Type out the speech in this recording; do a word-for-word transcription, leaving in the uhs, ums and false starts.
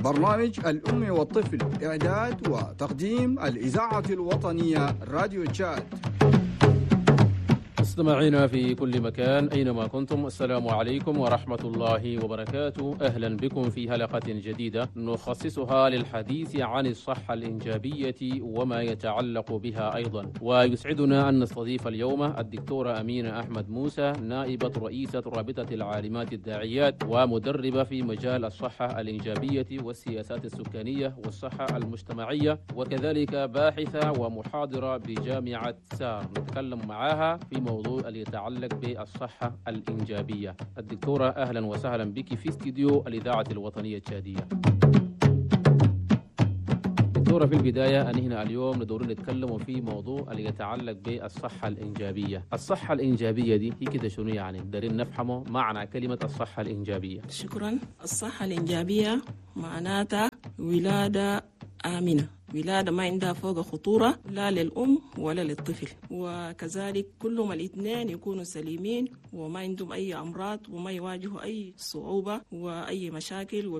برنامج الأم والطفل، إعداد وتقديم الإذاعة الوطنية راديو تشاد. مستمعينا في كل مكان أينما كنتم، السلام عليكم ورحمة الله وبركاته. أهلا بكم في حلقة جديدة نخصصها للحديث عن الصحة الإنجابية وما يتعلق بها أيضا. ويسعدنا أن نستضيف اليوم الدكتورة أمينة أحمد موسى، نائبة رئيسة رابطة العالمات الداعيات ومدربة في مجال الصحة الإنجابية والسياسات السكانية والصحة المجتمعية، وكذلك باحثة ومحاضرة بجامعة سار. نتكلم معها في موضوع اللي يتعلق بالصحة الإنجابية. الدكتورة أهلا وسهلا بك في استديو الإذاعة الوطنية التشادية. دكتورة، في البداية أن هنا اليوم ندور نتكلم في موضوع اللي يتعلق بالصحة الإنجابية. الصحة الإنجابية دي هي كده شنو يعني؟ دارين نفهمه معنى كلمة الصحة الإنجابية. شكرا. الصحة الإنجابية معناتها ولادة آمنة، ولادة ما عندها فوق خطورة لا للأم ولا للطفل، وكذلك كلهم الاثنين يكونوا سليمين وما عندهم أي أمراض وما يواجهوا أي صعوبة وأي مشاكل